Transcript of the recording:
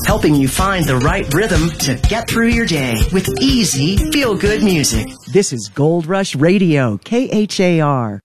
helping you find the right rhythm to get through your day with easy, feel-good music. This is Gold Rush Radio, KHAR.